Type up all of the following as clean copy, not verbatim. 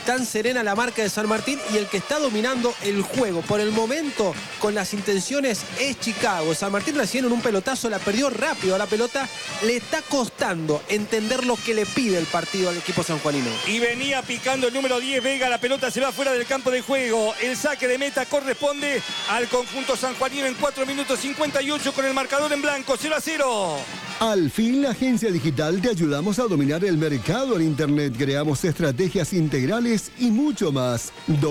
tan serena la marca de San Martín y el que está dominando el juego. Por el momento, con las intenciones, es Chicago. San Martín recién en un pelotazo la perdió rápido a la pelota. Le está costando entender lo que le pide el partido al equipo sanjuanino. Y venía picando el número 10, Vega. La pelota se va fuera del campo de juego. El saque de meta corresponde al conjunto sanjuanino en 4 minutos 58 con el marcador en blanco, 0-0. Al fin, la agencia digital te ayudamos a dominar el mercado en Internet. Creamos estrategias integrales y mucho más.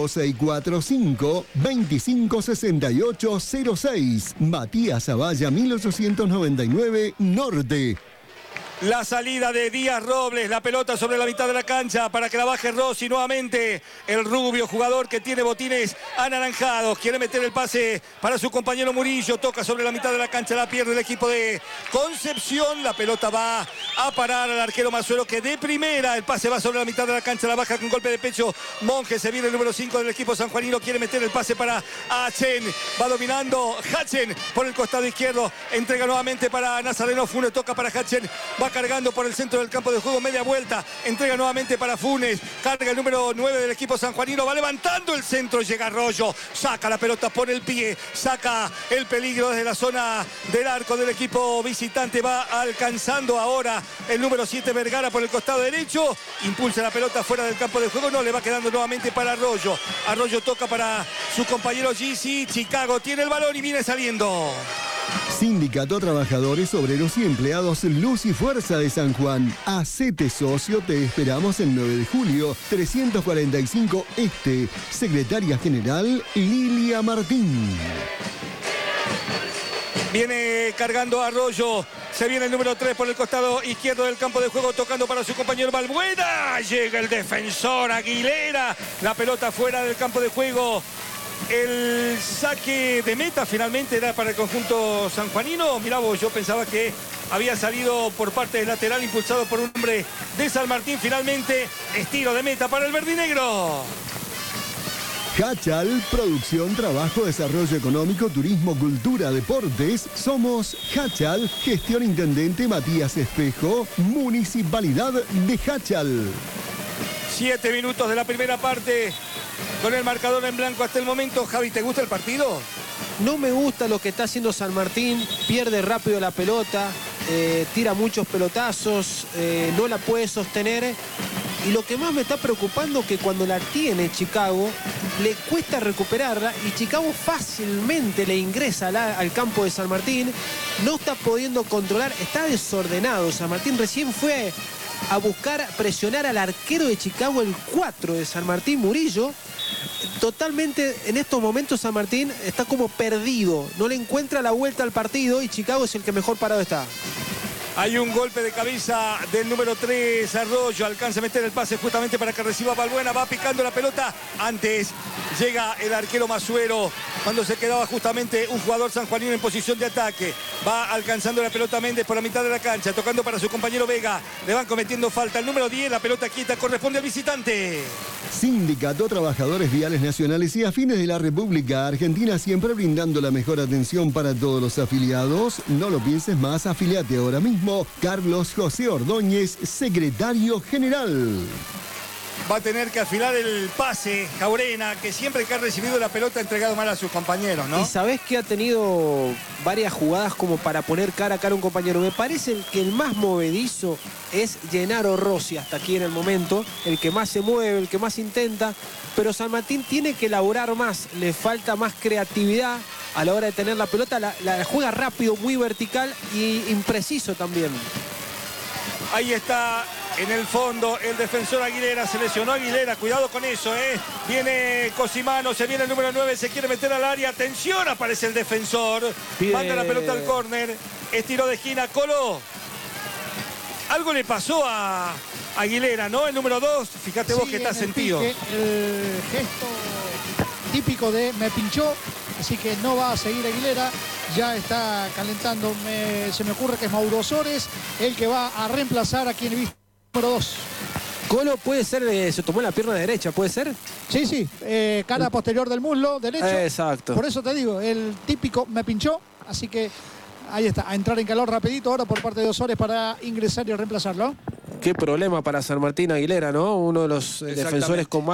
2645-256806. Matías Zavalla, 1899 Norte. La salida de Díaz Robles, la pelota sobre la mitad de la cancha para que la baje Rossi nuevamente. El rubio jugador que tiene botines anaranjados. Quiere meter el pase para su compañero Murillo. Toca sobre la mitad de la cancha, la pierde el equipo de Concepción. La pelota va a parar al arquero Mazuelo que de primera. El pase va sobre la mitad de la cancha, la baja con golpe de pecho. Monge, se viene el número 5 del equipo sanjuanino. Quiere meter el pase para Hachen. Va dominando Hachen por el costado izquierdo. Entrega nuevamente para Nazareno Funes. Toca para Hachen. Va cargando por el centro del campo de juego, media vuelta, entrega nuevamente para Funes, carga el número 9 del equipo sanjuanino, va levantando el centro, llega Arroyo, saca la pelota, pone el pie, saca el peligro desde la zona del arco del equipo visitante, va alcanzando ahora el número 7 Vergara por el costado derecho, impulsa la pelota fuera del campo de juego, no, le va quedando nuevamente para Arroyo, Arroyo toca para su compañero Gisi, Chicago tiene el balón y viene saliendo. Sindicato Trabajadores, Obreros y Empleados Luz y Fuerza de San Juan. Hacete socio, te esperamos el 9 de julio, 345 Este. Secretaria General Lilia Martín. Viene cargando Arroyo. Se viene el número 3 por el costado izquierdo del campo de juego, tocando para su compañero Balbuena. Llega el defensor Aguilera. La pelota fuera del campo de juego. El saque de meta finalmente era para el conjunto sanjuanino. Mirá vos, yo pensaba que había salido por parte del lateral impulsado por un hombre de San Martín. Finalmente, estilo de meta para el verdinegro. Hachal, producción, trabajo, desarrollo económico, turismo, cultura, deportes. Somos Hachal, gestión intendente Matías Espejo, Municipalidad de Hachal. 7 minutos de la primera parte con el marcador en blanco hasta el momento. Javi, ¿te gusta el partido? No me gusta lo que está haciendo San Martín, pierde rápido la pelota, tira muchos pelotazos, no la puede sostener. Y lo que más me está preocupando es que cuando la tiene Chicago, le cuesta recuperarla y Chicago fácilmente le ingresa al campo de San Martín. No está pudiendo controlar, está desordenado. San Martín recién fue a buscar presionar al arquero de Chicago, el 4 de San Martín, Murillo. Totalmente en estos momentos San Martín está como perdido, no le encuentra la vuelta al partido y Chicago es el que mejor parado está. Hay un golpe de cabeza del número 3, Arroyo, alcanza a meter el pase justamente para que reciba Balbuena, va picando la pelota, antes llega el arquero Mazuero, cuando se quedaba justamente un jugador sanjuanino en posición de ataque, va alcanzando la pelota Méndez por la mitad de la cancha, tocando para su compañero Vega, le van cometiendo falta, el número 10, la pelota quieta, corresponde al visitante. Sindicato Trabajadores Viales Nacionales y Afines de la República Argentina, siempre brindando la mejor atención para todos los afiliados. No lo pienses más, afiliate ahora mismo. Carlos José Ordóñez, secretario general. Va a tener que afilar el pase, Jaurena, que siempre que ha recibido la pelota ha entregado mal a sus compañeros, ¿no? Y sabés que ha tenido varias jugadas como para poner cara a cara a un compañero. Me parece que el más movedizo es Gennaro Rossi hasta aquí en el momento. El que más se mueve, el que más intenta. Pero San Martín tiene que elaborar más. Le falta más creatividad a la hora de tener la pelota. La juega rápido, muy vertical y impreciso también. Ahí está en el fondo el defensor Aguilera, se lesionó Aguilera, cuidado con eso, Viene Cosimano, se viene el número 9, se quiere meter al área, atención, aparece el defensor, manda la pelota al córner, estiro de esquina, Colo. Algo le pasó a Aguilera, ¿no? El número 2, fíjate vos que está sentido. El gesto típico de me pinchó, así que no va a seguir Aguilera. Ya está calentando, se me ocurre que es Mauro Osores, el que va a reemplazar a quien he visto número 2. Colo puede ser, se tomó la pierna derecha, ¿puede ser? Sí, cara posterior del muslo derecho. Exacto. Por eso te digo, el típico me pinchó, así que ahí está, a entrar en calor rapidito ahora por parte de Osores para ingresar y reemplazarlo. Qué problema para San Martín Aguilera, ¿no? Uno de los defensores con más